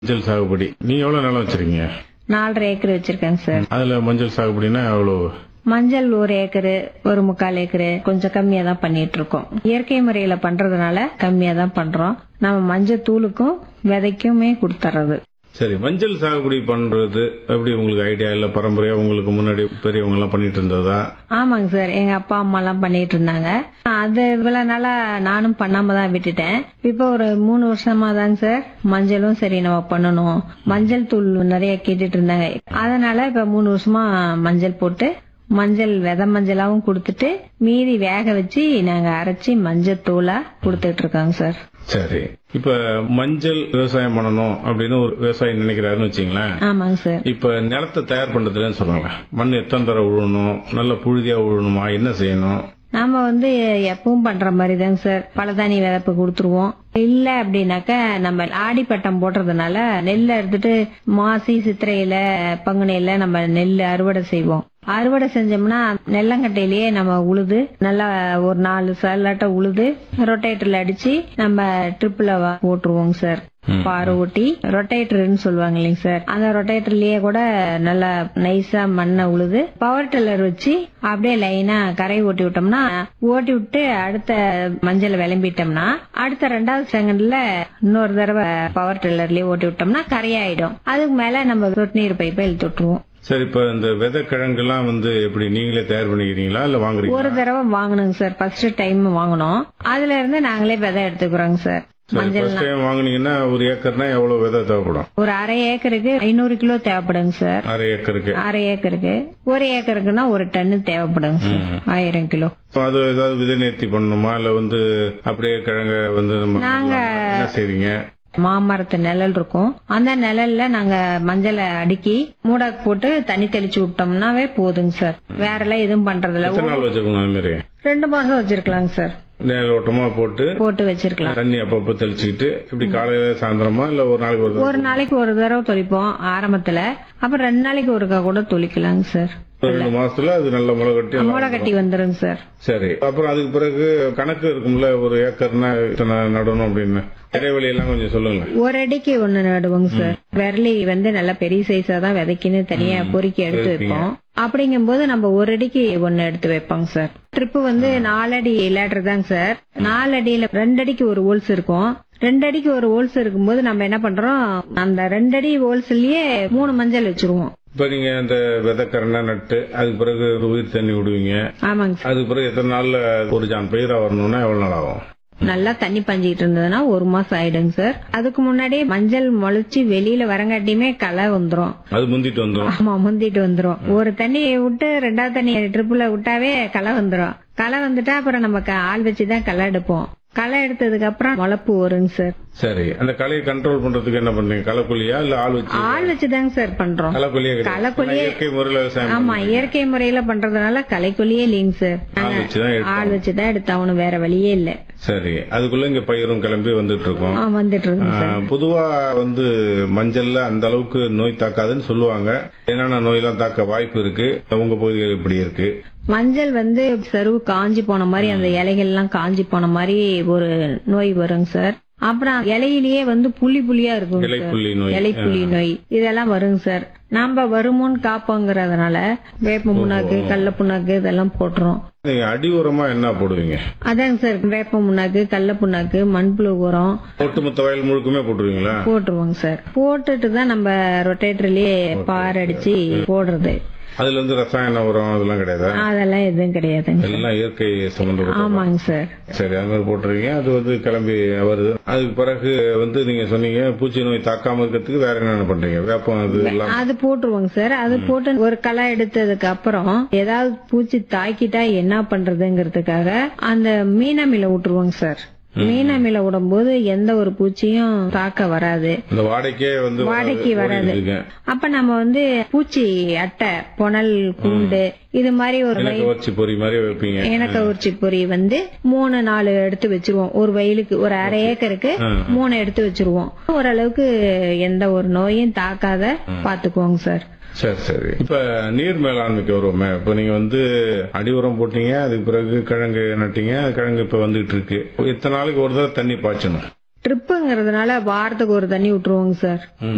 மஞ்சள் சாகுபடி நீங்க எவ்வளவு நிலம் வச்சிருக்கீங்க? 4.5 ஏக்கர் வச்சிருக்கேங்க சார். அதுல மஞ்சள் சாகுபடினா எவ்வளவு? மஞ்சள் 1 ஏக்கரு, 1/4 ஏக்கரு, கொஞ்சம் கம்மியா தான் பண்ணிட்டு இருக்கோம். இயற்கை முறையில பண்றதுனால கம்மியா தான் பண்றோம். நம்ம மஞ்சள் தூளுக்கும் விதைக்குமே கொடுத்துறது. சரி, மஞ்சள் சாகுபடி பண்றது எப்படி உங்களுக்கு ஐடியா இல்ல? பரம்பரையா உங்களுக்கு முன்னாடி பெரியவங்க எல்லாம் பண்ணிட்டு இருந்ததா? ஆமாங்க சார், எங்க அப்பா அம்மா எல்லாம் பண்ணிட்டு இருந்தாங்க. அது இவ்வளவு நாளா நானும் பண்ணாம தான் விட்டுட்டேன். இப்ப ஒரு 3 வருஷமா தாங்க சார் மஞ்சளும் சரி நம்ம பண்ணணும், மஞ்சள் தூள் நிறைய கேட்டுட்டு இருந்தாங்க. அதனால இப்ப 3 வருஷமா மஞ்சள் போட்டு மஞ்சள் விதை மஞ்சளாவும் கொடுத்துட்டு மீதி வேக வச்சு நாங்க அரைச்சி மஞ்சள் தூளா கொடுத்துட்டு இருக்கோங்க சார். சரி, இப்ப மஞ்சள் விவசாயம் பண்ணணும் அப்படின்னு ஒரு விவசாயி நினைக்கிறாருன்னு வச்சுங்களேன். ஆமாங்க சார். இப்ப நிலத்தை தயார் பண்றதுலன்னு சொல்றாங்க. மண் எத்தனை தடவை உழணும், நல்ல புழுதியா உழணுமா, என்ன செய்யணும்? நாம எப்பவும் பண்ற மாதிரி தாங்க சார், பலதானி விதப்பு கொடுத்துருவோம். இல்ல அப்படின்னாக்க நம்ம ஆடிப்பட்டம் போடுறதுனால நெல்லை எடுத்துட்டு மாசி சித்திரையில பங்குனியில நம்ம நெல் அறுவடை செய்வோம். அறுவடை செஞ்சோம்னா நெல்லங்கட்டையிலேயே நம்ம உழுது நல்லா ஒரு 4 சல்லாட்ட உழுது ரொட்டேட்டர்ல அடிச்சு நம்ம ட்ரிப்ல போட்டுருவோங்க சார். பாரு ஓட்டி ரொட்டேட்டர்னு சொல்லுவாங்க இல்லைங்க சார், அந்த ரொட்டேட்டர்லயே கூட நல்லா நைஸா மண்ணை உழுது பவர் டில்லர் வச்சு அப்படியே லைனா கரை ஓட்டி விட்டோம்னா, ஓட்டி விட்டு அடுத்த மஞ்சள் விளம்பிட்டோம்னா அடுத்த 2வது செகண்ட்ல இன்னொரு தடவை பவர் டில்லர்லயே ஓட்டி விட்டோம்னா கரையாயிடும். அதுக்கு மேல நம்ம சொட்டு நீர் பைப்பை இழுத்து விட்டுருவோம். சரி, இப்ப இந்த விதை கிழங்கு எல்லாம் எப்படி நீங்களே தயார் பண்ணிக்கிறீங்களா இல்ல வாங்குறீங்களா? ஒரு தடவை வாங்கணுங்க சார், ஃபர்ஸ்ட் டைம் வாங்கணும். அதுல இருந்து நாங்களே விதை எடுத்துக்கிறோங்க சார். மஞ்சள் வாங்குனீங்கன்னா ஒரு ஏக்கர்னா எவ்வளவு விதை தேவைப்படும்? ஒரு 1/2 ஏக்கருக்கு 500 கிலோ தேவைப்படுங்க சார். 1/2 ஏக்கருக்கு 1/2 ஏக்கருக்கு 1 ஏக்கருக்குன்னா 1 டன்னு தேவைப்படுங்க சார். 1000 கிலோ. அது ஏதாவது விதை நேர்த்தி பண்ணணுமா இல்ல அப்படியே கிழங்க நாங்க என்ன செய்றீங்க? மாமரத்து நிழல் இருக்கும், அந்த நிழல்ல நாங்க மஞ்சளை அடுக்கி மூடை போட்டு தண்ணி தெளிச்சு விட்டோம்னாவே போதுங்க சார். வேற எல்லாம் எதுவும் பண்றதில்ல. எத்தனை நாள் வச்சிருக்கணும்? அது மாதிரி 2 மாசம் வச்சிருக்கலாங்க சார். நேரோட்டமா போட்டு வச்சிருக்கலாம். தண்ணி அப்பப்போ தெளிச்சுக்கிட்டு இப்படி காலையில சாயந்தரமா இல்ல ஒரு நாளைக்கு ஒரு தடவை தொளிப்போம் ஆரம்பத்துல, அப்புறம் 2 நாளைக்கு ஒருக்கா கூட தொளிக்கலாங்க சார். 2 மாசத்துல அது நல்ல முளை கட்டி வந்துருங்க சார். சரி, அப்புறம் அதுக்கு பிறகு கணக்கு இருக்கும்ல, ஒரு ஏக்கர்னா இத்தனை நடணும் அப்படின்னு இடைவெளி எல்லாம் கொஞ்சம் சொல்லுங்க. 1 அடிக்கு 1 நடுவோங்க சார். விரலி நல்லா பெரிய சைஸா தான் விதைக்குன்னு தனியா பொறுக்கி எடுத்து வைப்போம். அப்படிங்கும் போது நம்ம 1 அடிக்கு 1 எடுத்து வைப்போங்க சார். ட்ரிப்பு 4 அடி லேட்டர் தாங்க சார். 4 அடியில 2 அடிக்கு ஒரு ஹோல்ஸ் இருக்கும். 2 அடிக்கு ஒரு ஹோல்ஸ் இருக்கும்போது நம்ம என்ன பண்றோம், அந்த 2 அடி ஹோல்ஸ்லயே 3 மஞ்சள் வச்சிருவோம். இப்ப நீங்க அந்த விதைக்கரணை நட்டு அதுக்கு பிறகு உயிர் தண்ணி விடுவீங்க. ஆமாங்க சார். அதுக்கு பிறகு எத்தனை நாள்ல ஒரு ஜான் பயிரா வரணும்னா எவ்வளவு நாள் ஆகும்? நல்லா தண்ணி பஞ்சிட்டு இருந்ததுன்னா 1 மாசம் ஆயிடுங்க சார். அதுக்கு முன்னாடியே மஞ்சள் முளைச்சு வெளியில வரங்காட்டியுமே களை வந்துரும். அது முந்திட்டு வந்துரும். ஆமா, முந்திட்டு வந்துரும். ஒரு தண்ணி விட்டு 2வது தண்ணி ட்ரிப்புல விட்டாவே களை வந்துரும். களை வந்துட்டா அப்புறம் நம்ம ஆள் வச்சுதான் களை எடுப்போம். களை எடுத்ததுக்கு அப்புறம் முளைப்பு வருங்க சார். சரி, அந்த களையை கண்ட்ரோல் பண்றதுக்கு என்ன பண்றீங்க? களைக்கொல்லியா இல்ல ஆள் வச்சுதாங்க சார் பண்றோம். களைக்கொல்லியே இயற்கை முறையில? ஆமா, இயற்கை முறையில பண்றதுனால களைக்கொல்லியே இல்லைங்க சார். ஆள் வச்சுதான் எடுத்தாகணும், வேற வழியே இல்ல. சரி, அதுக்குள்ள இங்க பயிரும் கிளம்பி வந்துட்டு இருக்கோம். வந்துட்டு இருக்கு. பொதுவா மஞ்சள்ல அந்த அளவுக்கு நோய் தாக்காதுன்னு சொல்லுவாங்க. என்னென்ன நோய் எல்லாம் தாக்க வாய்ப்பு இருக்கு? உங்க பகுதிகள் எப்படி இருக்கு? மஞ்சள் சருவு காஞ்சி போன மாதிரி, அந்த இலைகள் எல்லாம் காஞ்சி போன மாதிரி ஒரு நோய் வருங்க சார். அப்புறம் இலையிலேயே புள்ளியா இருக்கும், இலை புள்ளி நோய், இதெல்லாம் வருங்க சார். நாம வருமோன்னு காப்போங்கிறதுனால வேப்ப புண்ணாக்கு, கடல புண்ணாக்கு இதெல்லாம் போட்டுறோம். நீங்க அடி உரமா என்ன போடுவீங்க? அதாங்க சார், வேப்ப புண்ணாக்கு, கடல புண்ணாக்கு, மண்புழு உரம் ஒட்டுமொத்த வயல் முழுக்குமே போட்டுருவீங்களா? போட்டுருவோங்க சார். போட்டுட்டு தான் நம்ம ரொட்டேட்டர்லயே பார் அடிச்சு போடுறது. அதுல ரசாயன உரம் அதெல்லாம் கிடையாது? அதெல்லாம் எதுவும் கிடையாது, எல்லாம் இயற்கை சம்பந்தப்பட்ட. ஆமாங்க சார். சரி, அது மாதிரி போட்டுருவீங்க. அது கிளம்பி வருது. அதுக்கு பிறகு நீங்க சொன்னீங்க பூச்சி நோய் தாக்காம இருக்கிறதுக்கு வேற என்ன பண்றீங்க? வேப்பம் அது போட்டுருவோங்க சார். அது போட்டு ஒரு களை எடுத்ததுக்கு அப்புறம் ஏதாவது பூச்சி தாக்கிட்டா என்ன பண்றதுங்கிறதுக்காக அந்த மீனமில விட்டுருவோங்க சார். மீனமில விடும்போது எந்த ஒரு பூச்சியும் தாக்க வராது, வாடைக்கு வராது. அப்ப நம்ம பூச்சி அட்டை, புனல், கூண்டு இது மாதிரி ஒரு இனக்கவர்ச்சி பொறி 3-4 எடுத்து வச்சிருவோம். ஒரு வயலுக்கு ஒரு 1/2 ஏக்கருக்கு 3 எடுத்து வச்சிருவோம். ஓரளவுக்கு எந்த ஒரு நோயும் தாக்காத பாத்துக்குவோங்க சார். சரி, இப்ப நீர் மேலாண்மைக்கு வருவோமே. இப்ப நீங்க அடி உரம் போட்டீங்க, அதுக்கு பிறகு கிழங்கு நட்டீங்க, கிழங்கு இப்ப வந்துட்டு இருக்கு. எத்தனை நாளைக்கு ஒரு தடவை தண்ணி பாய்ச்சணும்? ட்ரிப்புங்கிறதுனால வாரத்துக்கு ஒரு தண்ணி விட்டுருவோங்க சார்.